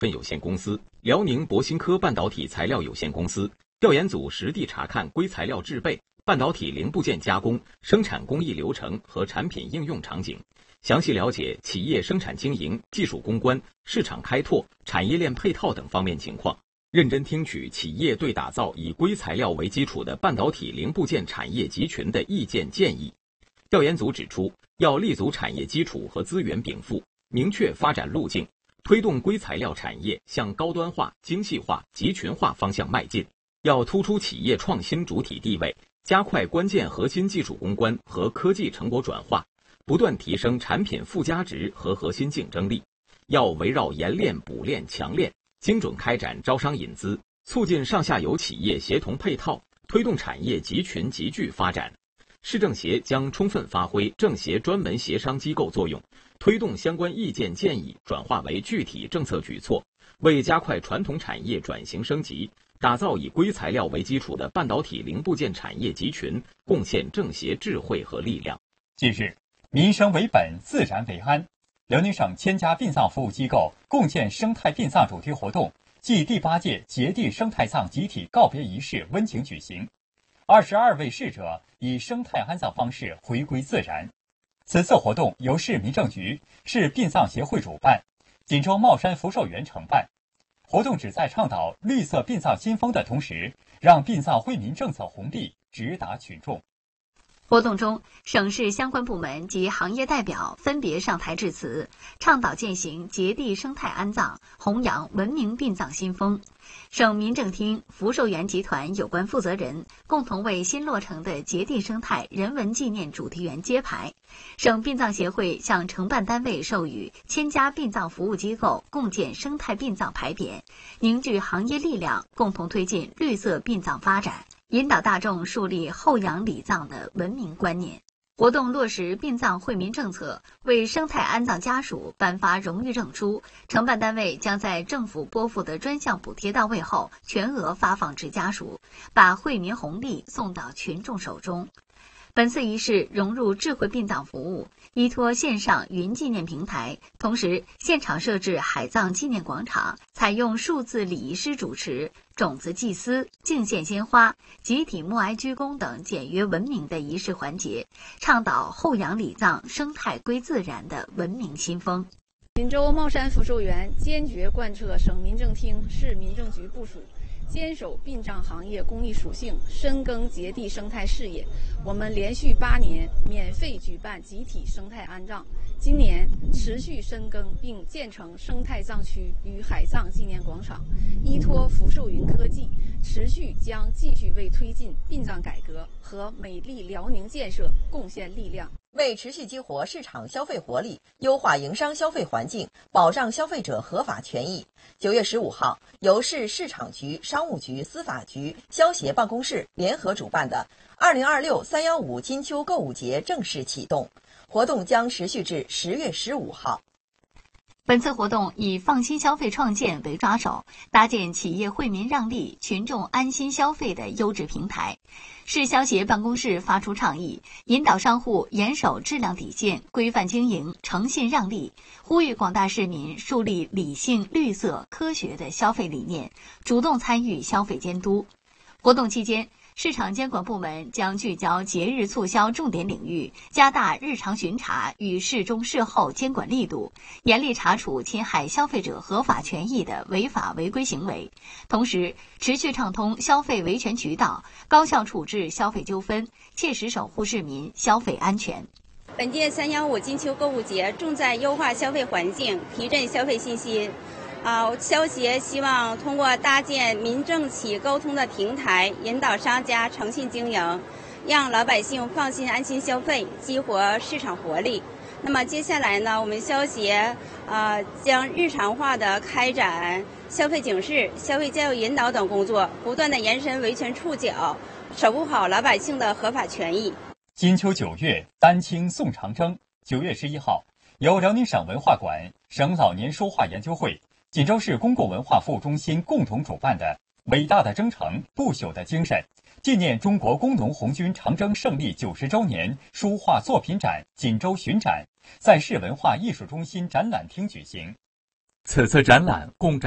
份有限公司、辽宁博新科半导体材料有限公司。调研组实地查看硅材料制备、半导体零部件加工、生产工艺流程和产品应用场景，详细了解企业生产经营、技术攻关、市场开拓、产业链配套等方面情况，认真听取企业对打造以硅材料为基础的半导体零部件产业集群的意见建议。调研组指出，要立足产业基础和资源禀赋，明确发展路径，推动硅材料产业向高端化、精细化、集群化方向迈进。要突出企业创新主体地位，加快关键核心技术攻关和科技成果转化，不断提升产品附加值和核心竞争力。要围绕研炼、补炼、强炼，精准开展招商引资，促进上下游企业协同配套，推动产业集群集聚发展。市政协将充分发挥政协专门协商机构作用，推动相关意见建议转化为具体政策举措，为加快传统产业转型升级，打造以硅材料为基础的半导体零部件产业集群，贡献政协智慧和力量。 近日，民生为本，自然为安。辽宁省千家殡葬服务机构共建生态殡葬主题活动暨第8届结缔生态葬集体告别仪式温情举行。22位逝者以生态安葬方式回归自然。此次活动由市民政局、市殡葬协会主办，锦州茂山福寿园承办。活动旨在倡导绿色殡葬新风的同时，让殡葬惠民政策红利直达群众。 活动中，省市相关部门及行业代表分别上台致辞，倡导践行结缔生态安葬，弘扬文明殡葬新风。省民政厅、福寿园集团有关负责人共同为新落成的结缔生态人文纪念主题园揭牌。省殡葬协会向承办单位授予千家殡葬服务机构共建生态殡葬牌匾，凝聚行业力量，共同推进绿色殡葬发展，引导大众树立后仰礼葬的文明观念。活动落实殡葬惠民政策，为生态安葬家属颁发荣誉证书，承办单位将在政府拨付的专项补贴到位后，全额发放至家属，把惠民红利送到群众手中。本次仪式融入智慧殡葬服务，依托线上云纪念平台，同时现场设置海葬纪念广场，采用数字礼仪师主持、种子祭司、敬献鲜花、集体默哀鞠躬等简约文明的仪式环节，倡导后仰礼葬、生态归自然的文明新风。 锦州茂山福寿园坚决贯彻省民政厅、市民政局部署，坚守殡葬行业公益属性，深耕结缔生态事业。我们连续8年免费举办集体生态安葬，今年持续深耕并建成生态葬区与海葬纪念广场。依托福寿云科技，持续将继续为推进殡葬改革和美丽辽宁建设贡献力量。 为持续激活市场消费活力，优化营商消费环境，保障消费者合法权益，9月15号，由市市场局、商务局、司法局、消协办公室联合主办的2026 315金秋购物节正式启动，活动将持续至10月15号。 本次活动以放心消费创建为抓手，搭建企业惠民让利、群众安心消费的优质平台。市消协办公室发出倡议，引导商户严守质量底线，规范经营，诚信让利，呼吁广大市民树立理性、绿色、科学的消费理念，主动参与消费监督。活动期间，市场监管部门将聚焦节日促销重点领域，加大日常巡查与事中事后监管力度，严厉查处侵害消费者合法权益的违法违规行为，同时持续畅通消费维权渠道，高效处置消费纠纷，切实守护市民消费安全。 本届315金秋购物节重在优化消费环境，提振消费信心。消协希望通过搭建民政企沟通的平台，引导商家诚信经营，让老百姓放心安心消费，激活市场活力。那么接下来呢，我们消协将日常化的开展消费警示、消费教育引导等工作，不断的延伸维权触角，守护好老百姓的合法权益。 金秋9月，丹青送长征。9月11号，由辽宁省文化馆、省老年书画研究会、锦州市公共文化服务中心共同主办的伟大的征程，不朽的精神，纪念中国工农红军长征胜利90周年书画作品展锦州巡展在市文化艺术中心展览厅举行。 此次展览共展